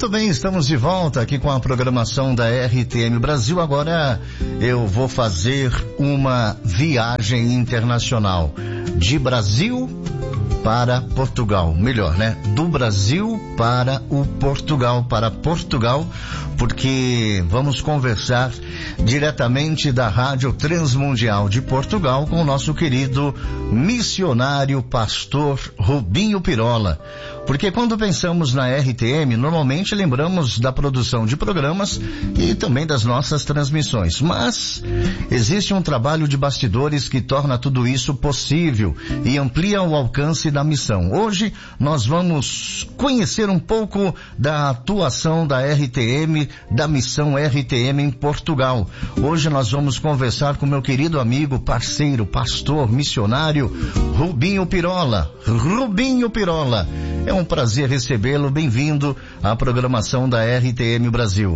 Muito bem, estamos de volta aqui com a programação da RTM Brasil. Agora eu vou fazer uma viagem internacional de Brasil para Portugal, melhor, né? Do Brasil para Portugal, porque vamos conversar diretamente da Rádio Transmundial de Portugal com o nosso querido missionário pastor Rubinho Pirola. Porque quando pensamos na RTM, normalmente lembramos da produção de programas e também das nossas transmissões. Mas existe um trabalho de bastidores que torna tudo isso possível e amplia o alcance da missão. Hoje nós vamos conhecer um pouco da atuação da RTM, da missão RTM em Portugal. Hoje nós vamos conversar com meu querido amigo, parceiro, pastor, missionário, Rubinho Pirola. Rubinho Pirola, é um prazer recebê-lo. Bem-vindo à programação da RTM Brasil.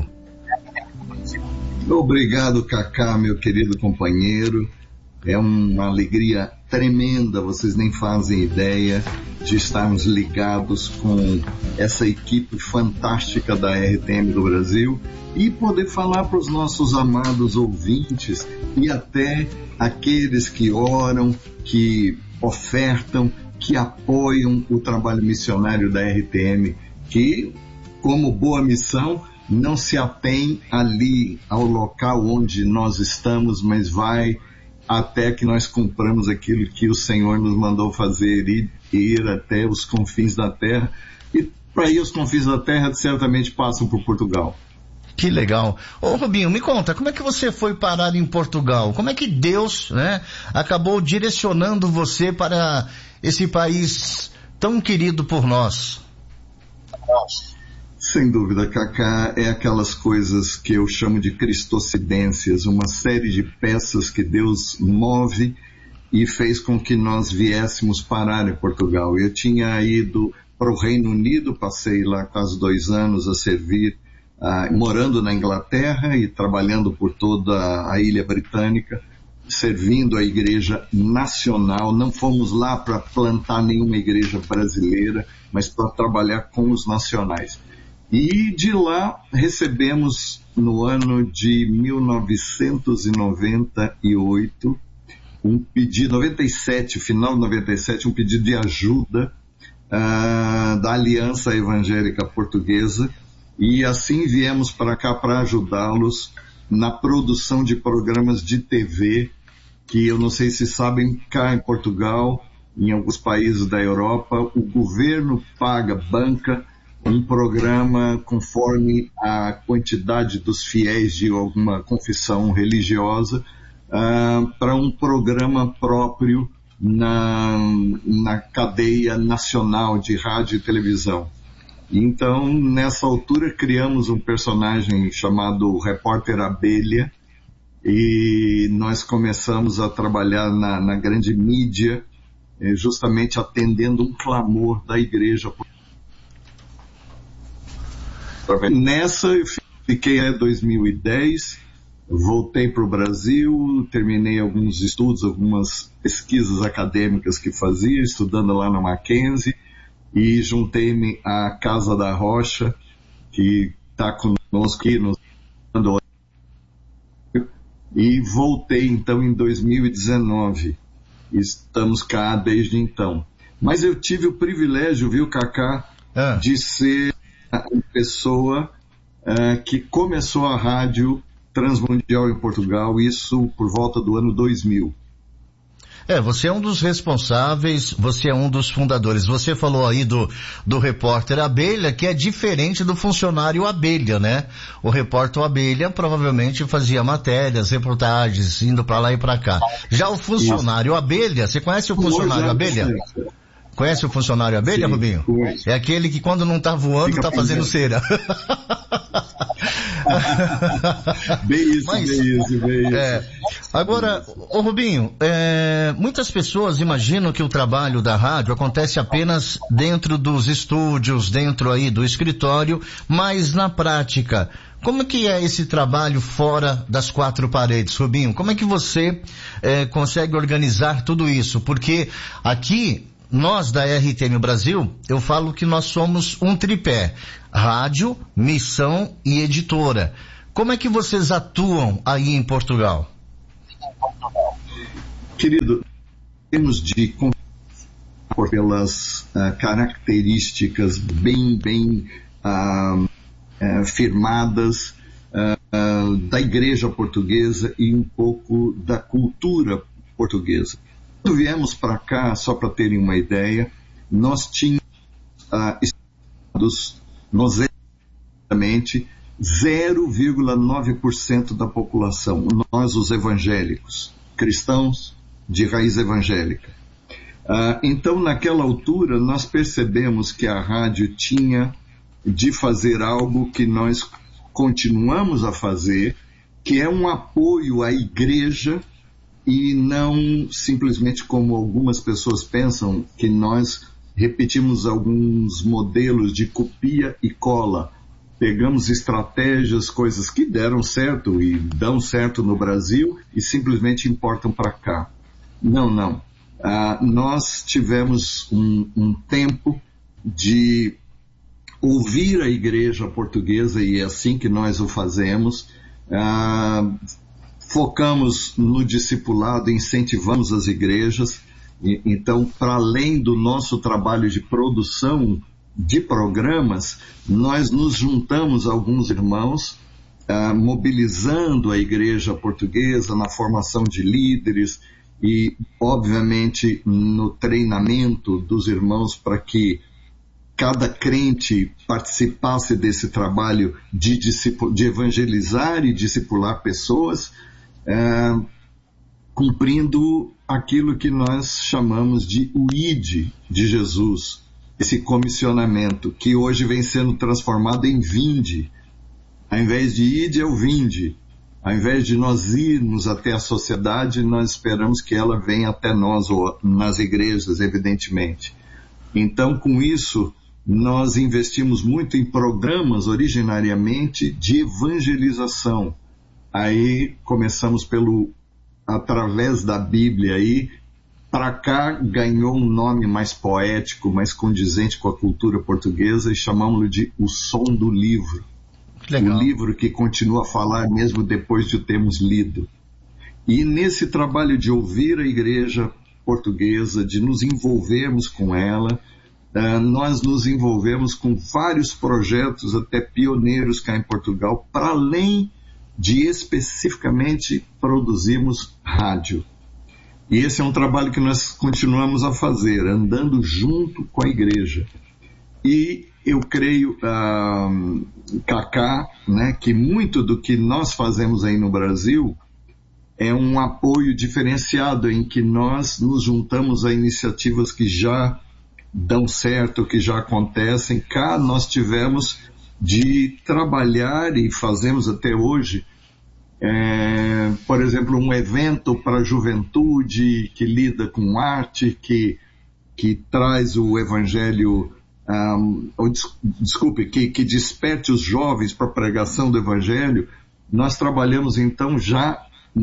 Obrigado, Cacá, meu querido companheiro. É uma alegria tremenda, vocês nem fazem ideia de estarmos ligados com essa equipe fantástica da RTM do Brasil e poder falar para os nossos amados ouvintes e até aqueles que oram, que ofertam, que apoiam o trabalho missionário da RTM, que, como boa missão, não se atém ali ao local onde nós estamos, mas vai até que nós cumpramos aquilo que o Senhor nos mandou fazer, ir até os confins da terra. E para ir aos confins da terra, certamente passam por Portugal. Que legal. Ô Rubinho, me conta, como é que você foi parar em Portugal? Como é que Deus, né, acabou direcionando você para esse país tão querido por nós? Sem dúvida, Cacá, é aquelas coisas que eu chamo de cristocidências, uma série de peças que Deus move e fez com que nós viéssemos parar em Portugal. Eu tinha ido para o Reino Unido, passei lá quase 2 anos a servir, morando na Inglaterra e trabalhando por toda a ilha britânica, servindo a igreja nacional. Não fomos lá para plantar nenhuma igreja brasileira, mas para trabalhar com os nacionais. E de lá recebemos, no ano de 1998, um pedido, 97, final de 97, um pedido de ajuda da Aliança Evangélica Portuguesa, e assim viemos para cá para ajudá-los na produção de programas de TV, que eu não sei se sabem, cá em Portugal, em alguns países da Europa, o governo banca um programa conforme a quantidade dos fiéis de alguma confissão religiosa, para um programa próprio na cadeia nacional de rádio e televisão. Então, nessa altura, criamos um personagem chamado Repórter Abelha, e nós começamos a trabalhar na grande mídia, justamente atendendo um clamor da igreja. Nessa, eu fiquei até 2010, voltei para o Brasil, terminei alguns estudos, algumas pesquisas acadêmicas que fazia, estudando lá na Mackenzie, e juntei-me à Casa da Rocha, que está conosco aqui, e voltei então em 2019. Estamos cá desde então. Mas eu tive o privilégio, viu, Cacá, de ser uma pessoa que começou a Rádio Transmundial em Portugal, isso por volta do ano 2000. Você é um dos responsáveis, você é um dos fundadores. Você falou aí do repórter Abelha, que é diferente do funcionário Abelha, né? O repórter Abelha provavelmente fazia matérias, reportagens, indo para lá e para cá. Já o funcionário Abelha, você conhece o funcionário Abelha? Conhece o funcionário Abelha, sim, Rubinho? Conheço. É aquele que quando não tá voando, fica tá fazendo cera. Bem isso. Agora, ô Rubinho, muitas pessoas imaginam que o trabalho da rádio acontece apenas dentro dos estúdios, dentro aí do escritório, mas na prática, como que é esse trabalho fora das 4 paredes, Rubinho? Como é que você consegue organizar tudo isso? Porque aqui nós da RTM Brasil, eu falo que nós somos um tripé: rádio, missão e editora. Como é que vocês atuam aí em Portugal? Querido, temos de pelas características bem firmadas da igreja portuguesa e um pouco da cultura portuguesa. Quando viemos para cá, só para terem uma ideia, nós tínhamos nós exatamente 0,9% da população, nós os evangélicos, cristãos de raiz evangélica. Então, naquela altura, nós percebemos que a rádio tinha de fazer algo que nós continuamos a fazer, que é um apoio à igreja, e não simplesmente como algumas pessoas pensam, que nós repetimos alguns modelos de copia e cola. Pegamos estratégias, coisas que deram certo e dão certo no Brasil e simplesmente importam para cá. Não. Nós tivemos um tempo de ouvir a igreja portuguesa, e é assim que nós o fazemos. Focamos no discipulado, incentivamos as igrejas. Então, para além do nosso trabalho de produção de programas, nós nos juntamos a alguns irmãos, mobilizando a igreja portuguesa na formação de líderes e, obviamente, no treinamento dos irmãos para que cada crente participasse desse trabalho de evangelizar e discipular pessoas, cumprindo aquilo que nós chamamos de o ID de Jesus, esse comissionamento, que hoje vem sendo transformado em vinde. Ao invés de ide, é o vinde. Ao invés de nós irmos até a sociedade, nós esperamos que ela venha até nós, ou nas igrejas, evidentemente. Então, com isso, nós investimos muito em programas, originariamente, de evangelização. Aí, começamos através da Bíblia aí, para cá ganhou um nome mais poético, mais condizente com a cultura portuguesa, e chamamos-lo de O Som do Livro. O livro que continua a falar mesmo depois de o termos lido. E nesse trabalho de ouvir a igreja portuguesa, de nos envolvermos com ela, nós nos envolvemos com vários projetos, até pioneiros cá em Portugal, para além de especificamente produzirmos rádio. E esse é um trabalho que nós continuamos a fazer, andando junto com a igreja. E eu creio, Cacá, né, que muito do que nós fazemos aí no Brasil é um apoio diferenciado, em que nós nos juntamos a iniciativas que já dão certo, que já acontecem. Cá nós tivemos de trabalhar, e fazemos até hoje, por exemplo, um evento para a juventude que lida com arte, que traz o evangelho, que desperte os jovens para a pregação do evangelho. Nós trabalhamos então já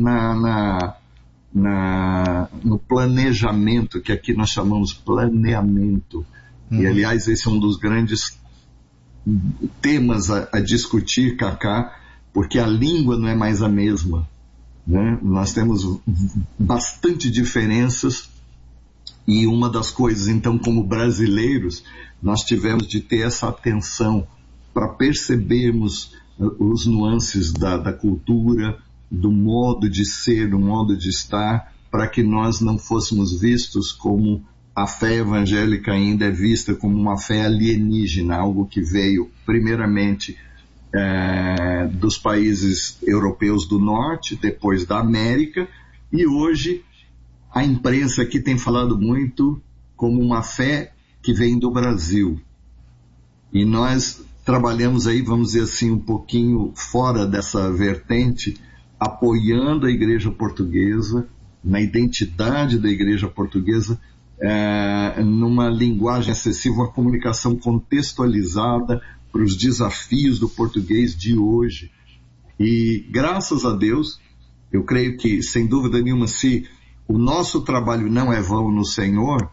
no planejamento, que aqui nós chamamos planeamento. E aliás, esse é um dos grandes temas a discutir, Cacá, porque a língua não é mais a mesma, né? Nós temos bastante diferenças, e uma das coisas, então, como brasileiros, nós tivemos de ter essa atenção para percebermos os nuances da cultura, do modo de ser, do modo de estar, para que nós não fôssemos vistos como a fé evangélica ainda é vista como uma fé alienígena, algo que veio primeiramente dos países europeus do norte, depois da América, e hoje a imprensa aqui tem falado muito como uma fé que vem do Brasil. E nós trabalhamos aí, vamos dizer assim, um pouquinho fora dessa vertente, apoiando a igreja portuguesa, na identidade da igreja portuguesa, numa linguagem acessível, uma comunicação contextualizada para os desafios do português de hoje. E graças a Deus, eu creio que, sem dúvida nenhuma, se o nosso trabalho não é vão no Senhor,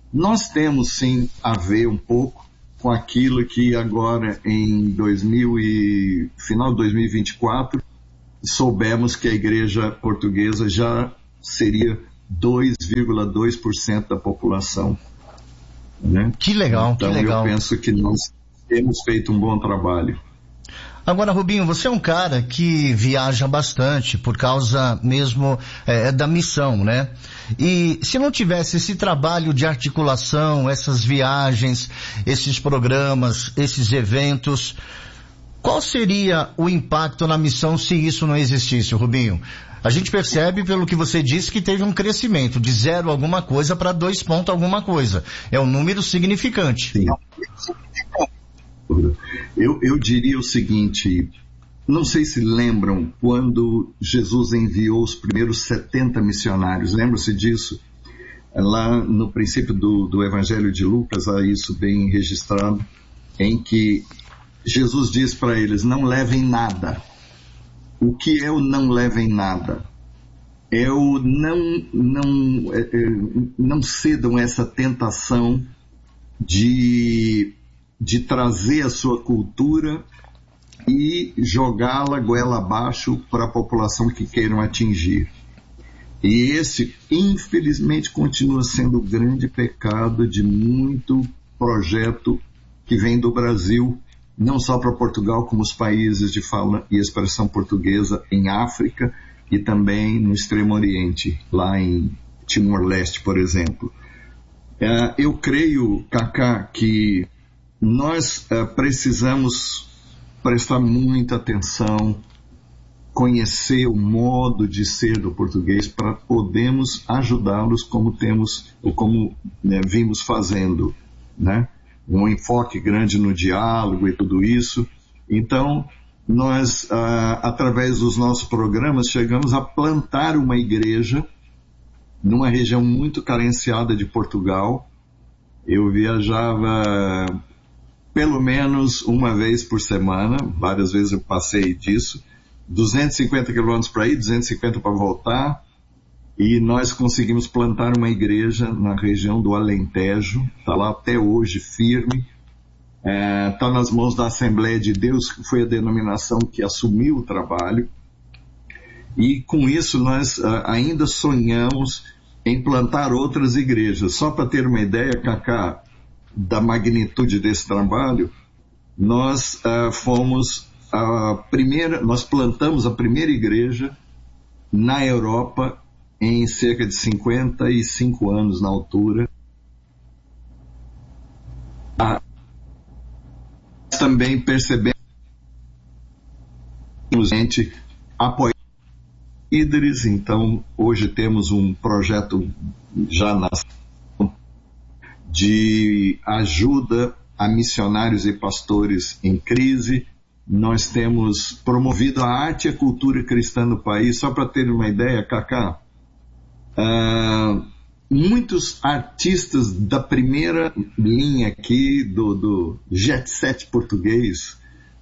nós temos sim a ver um pouco com aquilo que agora em final de 2024 soubemos que a igreja portuguesa já seria 2,2% da população. Né? Que legal, então, que legal. Eu penso que nós temos feito um bom trabalho. Agora, Rubinho, você é um cara que viaja bastante por causa mesmo da missão, né? E se não tivesse esse trabalho de articulação, essas viagens, esses programas, esses eventos, qual seria o impacto na missão se isso não existisse, Rubinho? A gente percebe, pelo que você disse, que teve um crescimento de 0 alguma coisa para 2 ponto alguma coisa. É um número significante. Sim. Eu diria o seguinte, não sei se lembram quando Jesus enviou os primeiros 70 missionários, lembram-se disso? Lá no princípio do Evangelho de Lucas, há isso bem registrado, em que Jesus diz para eles, não levem nada. O que é o não levem nada? É o não cedam essa tentação de trazer a sua cultura e jogá-la goela abaixo para a população que queiram atingir. E esse, infelizmente, continua sendo o grande pecado de muito projeto que vem do Brasil, não só para Portugal, como os países de fala e expressão portuguesa em África e também no Extremo Oriente, lá em Timor-Leste, por exemplo. Eu creio, Cacá, que nós precisamos prestar muita atenção, conhecer o modo de ser do português para podermos ajudá-los como vimos fazendo, né? Um enfoque grande no diálogo e tudo isso. Então, nós, através dos nossos programas, chegamos a plantar uma igreja numa região muito carenciada de Portugal. Eu viajava pelo menos uma vez por semana, várias vezes eu passei disso, 250 quilômetros para ir, 250 para voltar, e nós conseguimos plantar uma igreja na região do Alentejo, está lá até hoje firme, está nas mãos da Assembleia de Deus, que foi a denominação que assumiu o trabalho, e com isso nós ainda sonhamos em plantar outras igrejas. Só para ter uma ideia, Cacá, da magnitude desse trabalho, nós nós plantamos a primeira igreja na Europa em cerca de 55 anos na altura. Também percebemos gente apoiar líderes, então hoje temos um projeto já de ajuda a missionários e pastores em crise. Nós temos promovido a arte e a cultura cristã no país. Só para ter uma ideia, Cacá, muitos artistas da primeira linha aqui do jet set português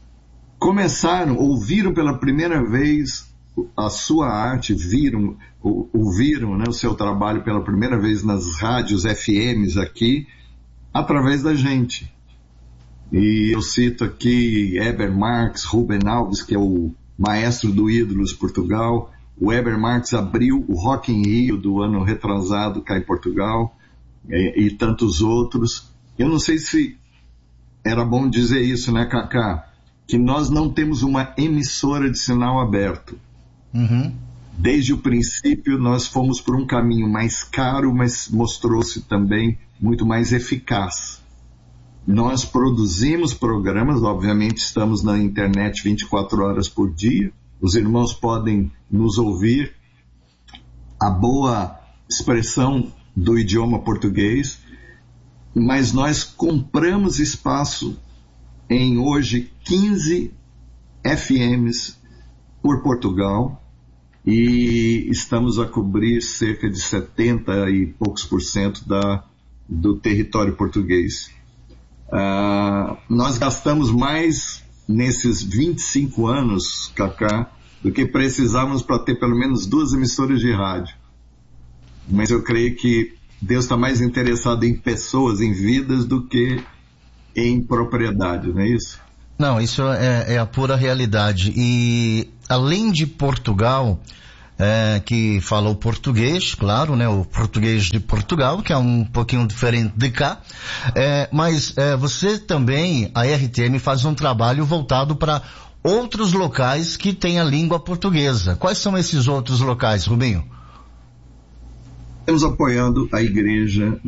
ouviram pela primeira vez a sua arte, ouviram, né, o seu trabalho pela primeira vez nas rádios FMs aqui, através da gente. E eu cito aqui Heber Marques, Rubem Alves, que é o maestro do Ídolos Portugal. O Heber Marques abriu o Rock in Rio do ano retrasado cá em Portugal, e tantos outros. Eu não sei se era bom dizer isso, né, Cacá? Que nós não temos uma emissora de sinal aberto. Uhum. Desde o princípio nós fomos por um caminho mais caro, mas mostrou-se também muito mais eficaz. Nós produzimos programas, obviamente estamos na internet 24 horas por dia, os irmãos podem nos ouvir a boa expressão do idioma português, mas nós compramos espaço em hoje 15 FMs por Portugal e estamos a cobrir cerca de 70 e poucos % do território português. Nós gastamos mais nesses 25 anos, Cacá, do que precisávamos para ter pelo menos 2 emissoras de rádio. Mas eu creio que Deus está mais interessado em pessoas, em vidas, do que em propriedade, não é isso? Não, isso é a pura realidade. E além de Portugal, que fala o português, claro, né? O português de Portugal, que é um pouquinho diferente de cá. Mas você também, a RTM, faz um trabalho voltado para outros locais que têm a língua portuguesa. Quais são esses outros locais, Rubinho? Estamos apoiando a igreja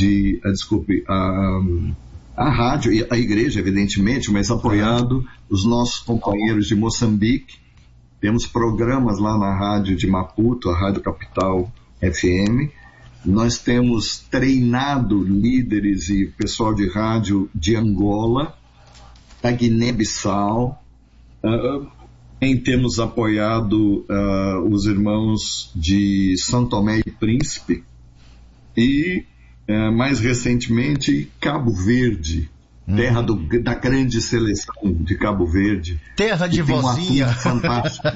a rádio e a igreja, evidentemente, mas apoiando os nossos companheiros de Moçambique. Temos programas lá na rádio de Maputo, a Rádio Capital FM. Nós temos treinado líderes e pessoal de rádio de Angola, da Guiné-Bissau. Temos apoiado os irmãos de São Tomé e Príncipe e, mais recentemente, Cabo Verde, terra da grande seleção de Cabo Verde. Terra de vozinha. Fantástico.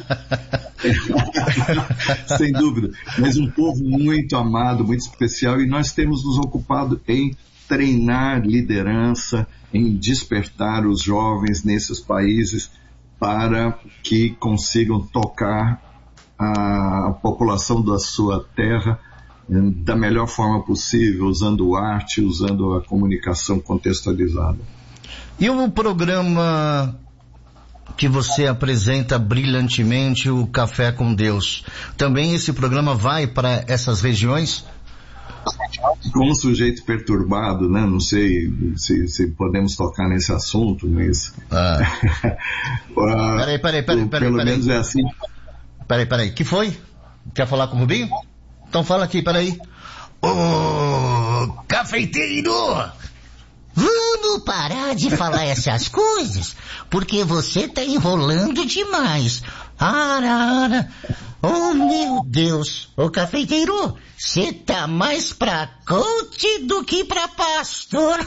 Sem dúvida. Mas um povo muito amado, muito especial, e nós temos nos ocupado em treinar liderança, em despertar os jovens nesses países para que consigam tocar a população da sua terra da melhor forma possível, usando arte, usando a comunicação contextualizada. E o programa que você apresenta brilhantemente, o Café com Deus, também esse programa vai para essas regiões? Como sujeito perturbado, né? Não sei se podemos tocar nesse assunto, mas... Peraí. Pelo menos é assim. Peraí, que foi? Quer falar com o Rubinho? Então fala aqui, peraí. Ô, cafeiteiro! Vamos parar de falar essas coisas, porque você tá enrolando demais. Ara. Oh, meu Deus. Ô, cafeiteiro, você tá mais pra coach do que pra pastor.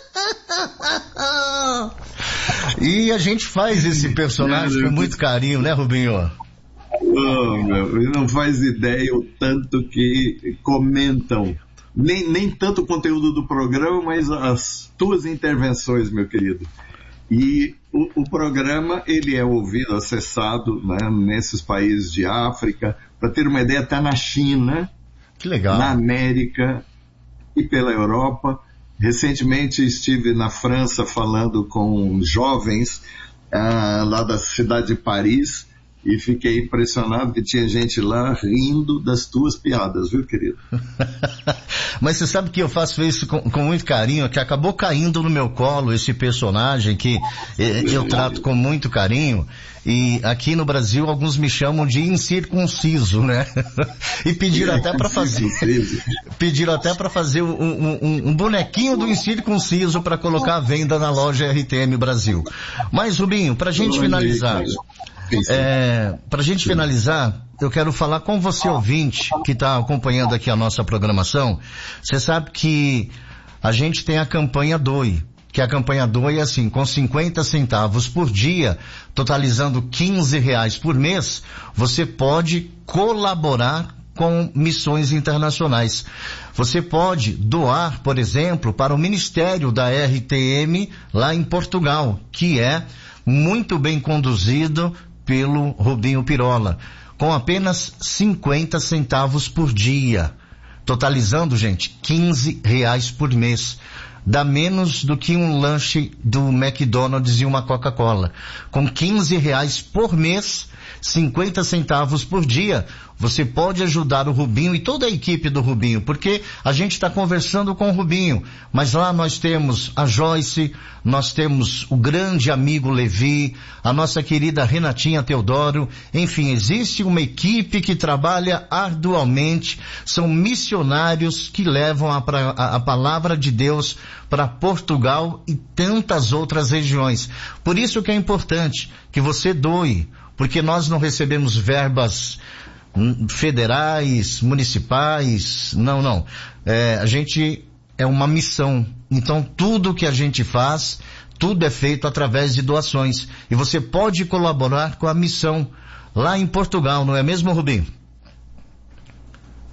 E a gente faz esse personagem com muito carinho, né, Rubinho? Não faz ideia o tanto que comentam, nem tanto o conteúdo do programa, mas as tuas intervenções, meu querido. E o programa, ele é ouvido, acessado, né, nesses países de África, para ter uma ideia, até na China, que legal, na América e pela Europa. Recentemente estive na França falando com jovens lá da cidade de Paris, e fiquei impressionado que tinha gente lá rindo das tuas piadas, viu, querido? Mas você sabe que eu faço isso com muito carinho, que acabou caindo no meu colo esse personagem que eu trato com muito carinho. E aqui no Brasil alguns me chamam de incircunciso, né? E pediram até para fazer um bonequinho do incircunciso para colocar à venda na loja RTM Brasil. Mas, Rubinho, pra gente finalizar... pra gente finalizar, eu quero falar com você, ouvinte, que está acompanhando aqui a nossa programação. Você sabe que a gente tem a campanha DOE, que a campanha DOE é assim, com 50 centavos por dia, totalizando R$15 por mês, você pode colaborar com missões internacionais. Você pode doar, por exemplo, para o Ministério da RTM lá em Portugal, que é muito bem conduzido pelo Rubinho Pirola, com apenas 50 centavos por dia, totalizando, gente, R$15 por mês. Dá menos do que um lanche do McDonald's e uma Coca-Cola. Com R$15 por mês, 50 centavos por dia, você pode ajudar o Rubinho e toda a equipe do Rubinho, porque a gente está conversando com o Rubinho, mas lá nós temos a Joyce, nós temos o grande amigo Levi, a nossa querida Renatinha Teodoro, enfim, existe uma equipe que trabalha arduamente, são missionários que levam a palavra de Deus para Portugal e tantas outras regiões. Por isso que é importante que você doe, porque nós não recebemos verbas federais, municipais, não. A gente é uma missão. Então tudo que a gente faz, tudo é feito através de doações. E você pode colaborar com a missão lá em Portugal, não é mesmo, Rubinho?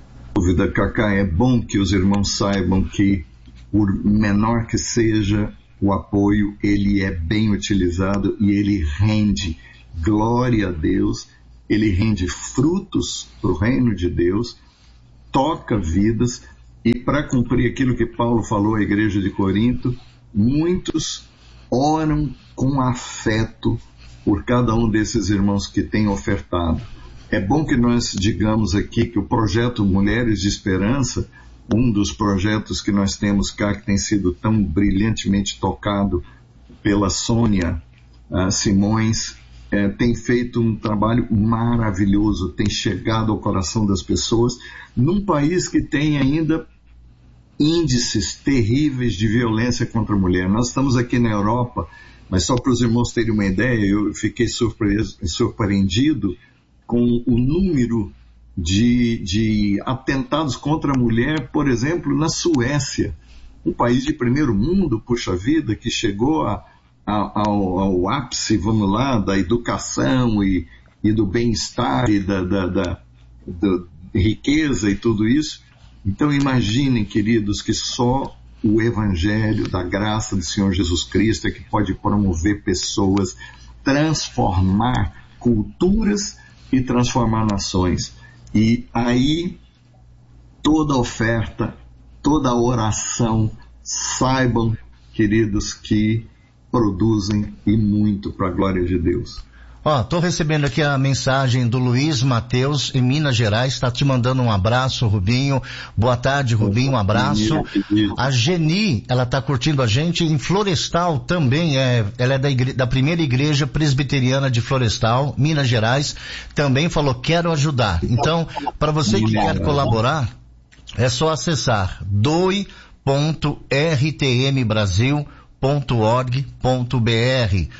dúvida, Cacá, é bom que os irmãos saibam que, por menor que seja o apoio, ele é bem utilizado e ele rende glória a Deus, ele rende frutos para o reino de Deus, toca vidas, e para cumprir aquilo que Paulo falou à igreja de Corinto, muitos oram com afeto por cada um desses irmãos que têm ofertado. É bom que nós digamos aqui que o projeto Mulheres de Esperança, um dos projetos que nós temos cá, que tem sido tão brilhantemente tocado pela Sônia Simões, tem feito um trabalho maravilhoso, tem chegado ao coração das pessoas, num país que tem ainda índices terríveis de violência contra a mulher. Nós estamos aqui na Europa, mas só para os irmãos terem uma ideia, eu fiquei surpreendido com o número de atentados contra a mulher, por exemplo, na Suécia, um país de primeiro mundo, puxa vida, que chegou ao ápice, vamos lá, da educação e do bem-estar e da riqueza e tudo isso. Então imaginem, queridos, que só o Evangelho da graça do Senhor Jesus Cristo é que pode promover pessoas, transformar culturas e transformar nações. E aí, toda oferta, toda oração, saibam, queridos, que produzem e muito para a glória de Deus. Tô recebendo aqui a mensagem do Luiz Mateus, em Minas Gerais, está te mandando um abraço, Rubinho. Boa tarde, Rubinho, um abraço. A Geni, ela está curtindo a gente em Florestal também, ela é da primeira igreja presbiteriana de Florestal, Minas Gerais, também falou, quero ajudar. Então, para você que quer colaborar, é só acessar doe.rtmbrasil.org.br,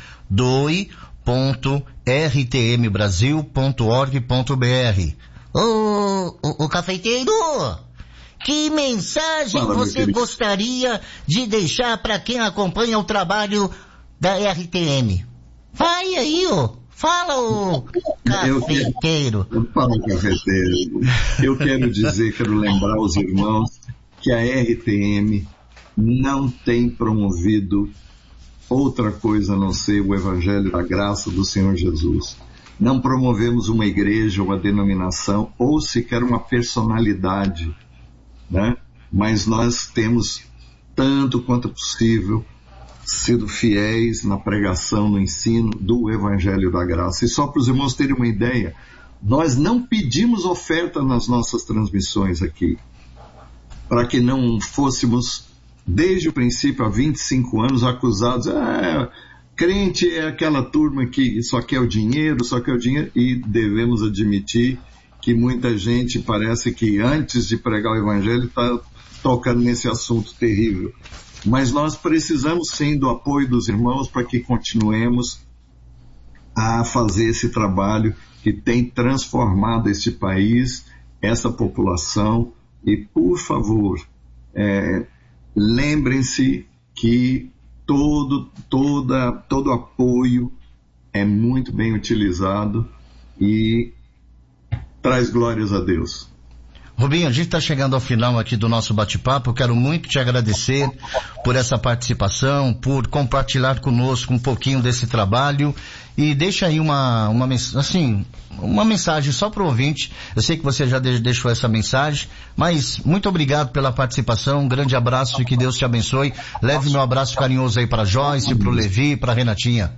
doe.rtmbrasil.org.br. Ô cafeiteiro, que mensagem você gostaria de deixar para quem acompanha o trabalho da RTM? Vai aí, fala, cafeiteiro. Fala, cafeiteiro. Eu quero lembrar os irmãos que a RTM não tem promovido outra coisa a não ser o Evangelho da graça do Senhor Jesus. Não promovemos uma igreja, uma denominação, ou sequer uma personalidade, né? Mas nós temos, tanto quanto possível, sido fiéis na pregação, no ensino do Evangelho da graça. E só para os irmãos terem uma ideia, nós não pedimos oferta nas nossas transmissões aqui, para que não fôssemos, desde o princípio, há 25 anos, acusados, crente é aquela turma que só quer o dinheiro, e devemos admitir que muita gente parece que antes de pregar o Evangelho está tocando nesse assunto terrível. Mas nós precisamos sim do apoio dos irmãos para que continuemos a fazer esse trabalho que tem transformado este país, essa população, e por favor, lembrem-se que todo apoio é muito bem utilizado e traz glórias a Deus. Rubinho, a gente está chegando ao final aqui do nosso bate-papo. Eu quero muito te agradecer por essa participação, por compartilhar conosco um pouquinho desse trabalho, e deixa aí uma mensagem só para o ouvinte. Eu sei que você já deixou essa mensagem, mas muito obrigado pela participação, um grande abraço e que Deus te abençoe. Leve meu abraço carinhoso aí para Joyce, para o Levi, para Renatinha.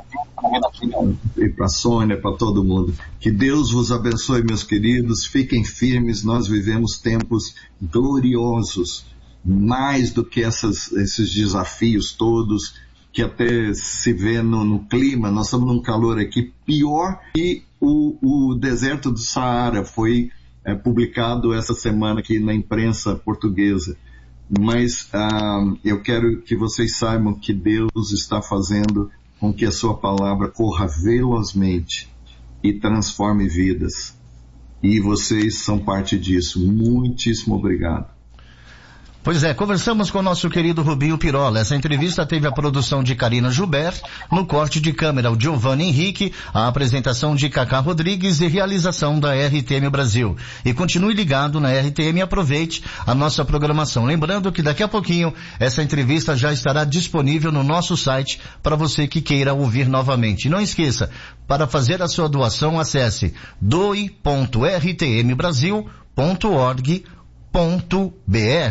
E para a Sônia, para todo mundo. Que Deus vos abençoe, meus queridos. Fiquem firmes, nós vivemos tempos gloriosos, mais do que esses desafios todos, que até se vê no clima. Nós estamos num calor aqui pior que o deserto do Saara. Foi publicado essa semana aqui na imprensa portuguesa. Mas eu quero que vocês saibam que Deus está fazendo com que a sua palavra corra velozmente e transforme vidas. E vocês são parte disso. Muitíssimo obrigado. Pois é, conversamos com o nosso querido Rubinho Pirola. Essa entrevista teve a produção de Karina Gilbert, no corte de câmera o Giovanni Henrique, a apresentação de Cacá Rodrigues e realização da RTM Brasil. E continue ligado na RTM e aproveite a nossa programação. Lembrando que daqui a pouquinho essa entrevista já estará disponível no nosso site para você que queira ouvir novamente. E não esqueça, para fazer a sua doação, acesse doe.rtmbrasil.org.br.